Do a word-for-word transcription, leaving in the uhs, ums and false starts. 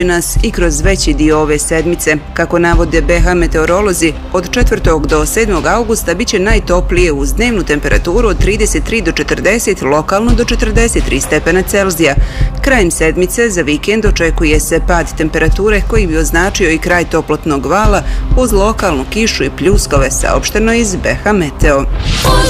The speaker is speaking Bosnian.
nas i kroz veći dio ove sedmice. Kako navode B H meteorolozi, od četvrtog do sedmog augusta biće najtoplije uz dnevnu temperaturu od trideset tri do četrdeset, lokalno do četrdeset tri stepena Celzija. Krajem sedmice za vikend očekuje se pad temperature koji bi označio i kraj toplotnog vala uz lokalnu kišu i pljuskove, saopšteno iz B H Meteo.